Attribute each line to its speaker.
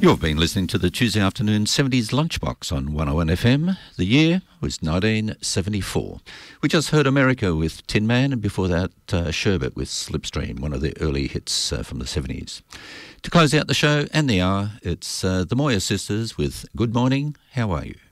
Speaker 1: You've been listening to the Tuesday afternoon 70s Lunchbox on 101 FM. The year was 1974. We just heard America with Tin Man, and before that Sherbet with Slipstream, one of the early hits from the 70s. To close out the show and the hour, it's the Moyer Sisters with Good Morning, How Are You?